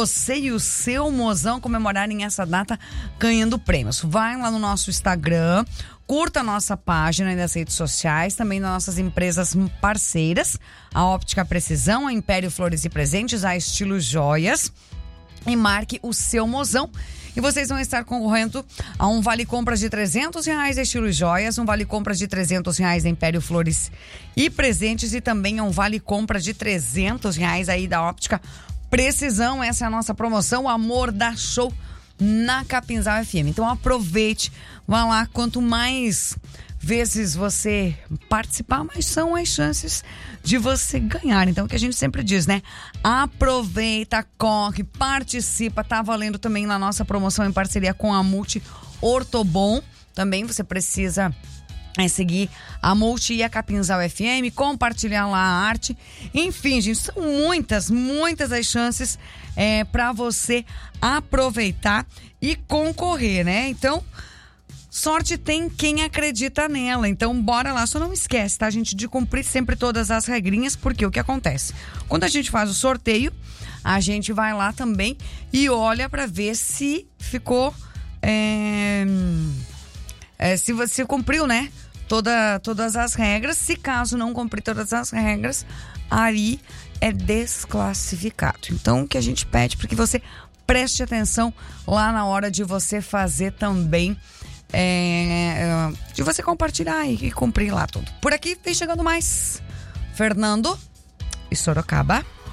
você e o seu mozão comemorarem essa data ganhando prêmios. Vai lá no nosso Instagram, curta a nossa página nas redes sociais, também nas nossas empresas parceiras, a Óptica Precisão, a Império Flores e Presentes, a Estilo Joias, e marque o seu mozão. E vocês vão estar concorrendo a um vale compras de R$300 da Estilo Joias, um vale compras de R$300 da Império Flores e Presentes e também a um vale compras de R$300 aí da Óptica Precisão. Essa é a nossa promoção, o Amor da Show na Capinzal FM. Então aproveite, vá lá, quanto mais vezes você participar, mais são as chances de você ganhar. Então, o que a gente sempre diz, né? Aproveita, corre, participa. Tá valendo também na nossa promoção em parceria com a Multi Ortobon. Também você precisa seguir a Multi e a Capinzal FM, compartilhar lá a arte. Enfim, gente, são muitas as chances para você aproveitar e concorrer, né? Então, sorte tem quem acredita nela, então bora lá. Só não esquece, tá, gente, de cumprir sempre todas as regrinhas, porque o que acontece? Quando a gente faz o sorteio, a gente vai lá também e olha pra ver se ficou, se você cumpriu, né, todas as regras. Se caso não cumprir todas as regras, aí é desclassificado. Então, o que a gente pede para que você preste atenção lá na hora de você fazer também, de você compartilhar e cumprir lá tudo. Por aqui vem chegando mais Fernando e Sorocaba.